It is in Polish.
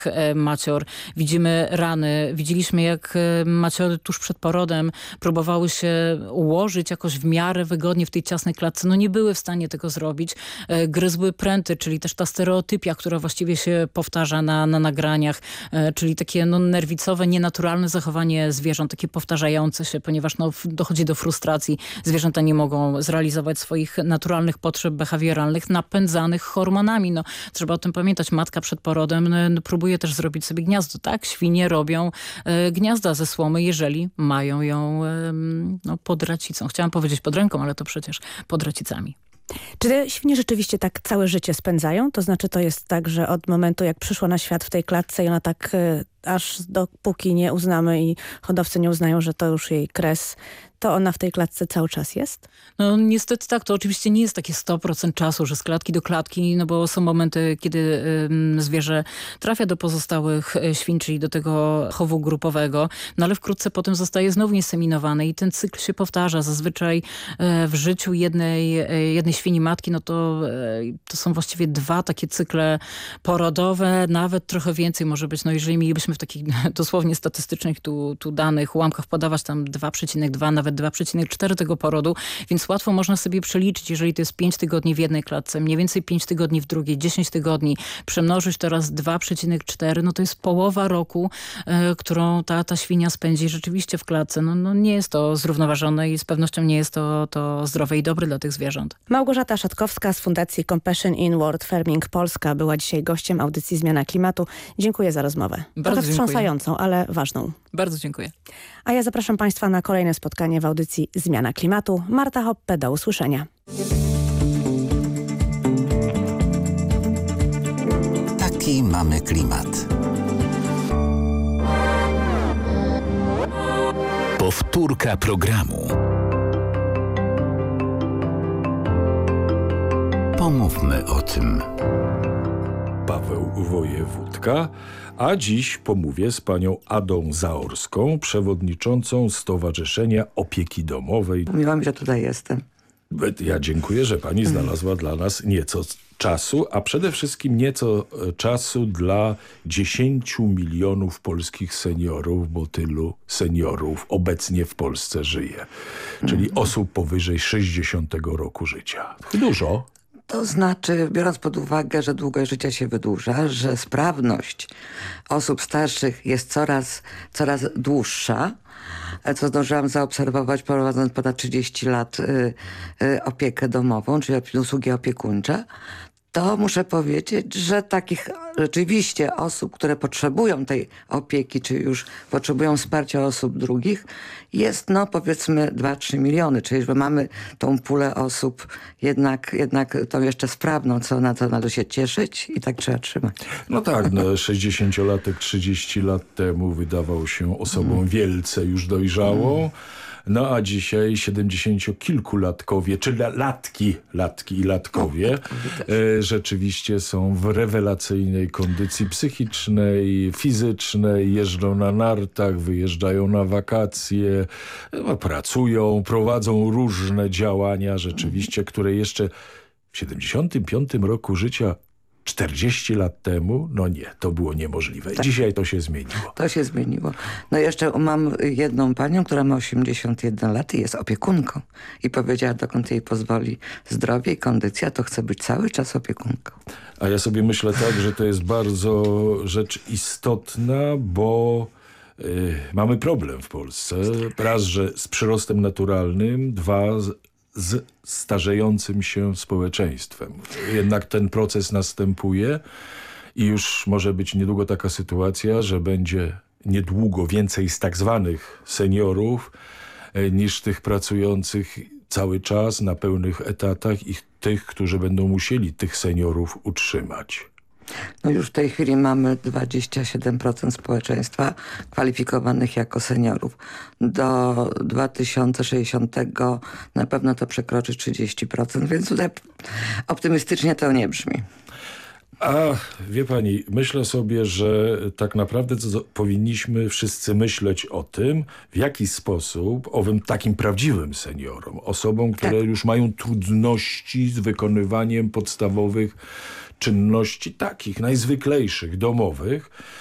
macior. Widzimy rany. Widzieliśmy, jak maciory tuż przed porodem próbowały się ułożyć jakoś w miarę wygodnie w tej ciasnej klatce. No nie były w stanie tego zrobić. Gryzły pręty, czyli też ta stereotypia, która właściwie się powtarza na nagraniach, czyli takie nerwicowe, nienaturalne zachowanie zwierząt, takie powtarzające się, ponieważ dochodzi do frustracji. Zwierzęta nie mogą zrealizować swoich naturalnych potrzeb behawioralnych napędzanych hormonami. Trzeba o tym pamiętać. Matka przed porodem próbuje też zrobić sobie gniazdo. Tak, świnie robią gniazda ze słomy, jeżeli mają ją pod racicą. Chciałam powiedzieć pod ręką, ale to przecież pod racicami. Czy te świnie rzeczywiście tak całe życie spędzają? To znaczy to jest tak, że od momentu jak przyszła na świat w tej klatce i ona tak aż dopóki nie uznamy i hodowcy nie uznają, że to już jej kres, to ona w tej klatce cały czas jest? No niestety tak, to oczywiście nie jest takie 100% czasu, że z klatki do klatki, bo są momenty, kiedy zwierzę trafia do pozostałych świń, czyli do tego chowu grupowego, ale wkrótce potem zostaje znowu nieseminowane i ten cykl się powtarza. Zazwyczaj w życiu jednej świni matki, to są właściwie 2 takie cykle porodowe, nawet trochę więcej może być, jeżeli mielibyśmy w takich dosłownie statystycznych tu danych, ułamkach podawać tam 2,2, nawet 2,4 tego porodu, więc łatwo można sobie przeliczyć, jeżeli to jest 5 tygodni w jednej klatce, mniej więcej 5 tygodni w drugiej, 10 tygodni, przemnożyć to raz 2,4, to jest połowa roku, którą ta świnia spędzi rzeczywiście w klatce. Nie jest to zrównoważone i z pewnością nie jest to zdrowe i dobre dla tych zwierząt. Małgorzata Szatkowska z Fundacji Compassion in World Farming Polska była dzisiaj gościem audycji Zmiana Klimatu. Dziękuję za rozmowę. Bardzo wstrząsającą, ale ważną. Bardzo dziękuję. A ja zapraszam Państwa na kolejne spotkanie w audycji Zmiana Klimatu. Marta Hoppe, do usłyszenia. Taki mamy klimat. Powtórka programu. Pomówmy o tym. Paweł Wojewódka, a dziś pomówię z panią Adą Zaorską, przewodniczącą Stowarzyszenia Opieki Domowej. Miło mi, że tutaj jestem. Ja dziękuję, że pani znalazła dla nas nieco czasu, a przede wszystkim nieco czasu dla 10 milionów polskich seniorów, bo tylu seniorów obecnie w Polsce żyje. Czyli osób powyżej 60 roku życia. Dużo. To znaczy, biorąc pod uwagę, że długość życia się wydłuża, że sprawność osób starszych jest coraz dłuższa, co zdążyłam zaobserwować, prowadząc ponad 30 lat opiekę domową, czyli usługi opiekuńcze, to muszę powiedzieć, że takich rzeczywiście osób, które potrzebują tej opieki, czy już potrzebują wsparcia osób drugich, jest powiedzmy 2-3 miliony, czyli że mamy tą pulę osób jednak tą jeszcze sprawną, na co należy się cieszyć i tak trzeba trzymać. No tak, 60-latek 30 lat temu wydawał się osobą wielce już dojrzałą. A dzisiaj 70-kilkulatkowie, czy latki i latkowie rzeczywiście są w rewelacyjnej kondycji psychicznej, fizycznej, jeżdżą na nartach, wyjeżdżają na wakacje, pracują, prowadzą różne działania rzeczywiście, które jeszcze w 75 roku życia 40 lat temu, to było niemożliwe. Tak. Dzisiaj to się zmieniło. To się zmieniło. Jeszcze mam jedną panią, która ma 81 lat i jest opiekunką. I powiedziała, dokąd jej pozwoli zdrowie i kondycja, to chce być cały czas opiekunką. A ja sobie myślę tak, że to jest bardzo rzecz istotna, bo mamy problem w Polsce. Raz, że z przyrostem naturalnym, dwa, z starzejącym się społeczeństwem. Jednak ten proces następuje i już może być niedługo taka sytuacja, że będzie niedługo więcej z tak zwanych seniorów niż tych pracujących cały czas na pełnych etatach i tych, którzy będą musieli tych seniorów utrzymać. Już w tej chwili mamy 27% społeczeństwa kwalifikowanych jako seniorów. Do 2060 na pewno to przekroczy 30%, więc tutaj optymistycznie to nie brzmi. A wie pani, myślę sobie, że tak naprawdę powinniśmy wszyscy myśleć o tym, w jaki sposób owym takim prawdziwym seniorom, osobom, które już mają trudności z wykonywaniem podstawowych czynności takich najzwyklejszych, domowych,